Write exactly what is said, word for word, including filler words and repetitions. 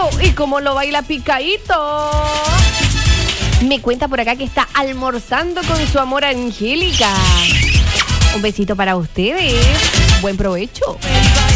y cómo lo baila picadito. Me cuenta por acá que está almorzando con su amor Angélica. Un besito para ustedes. Buen provecho.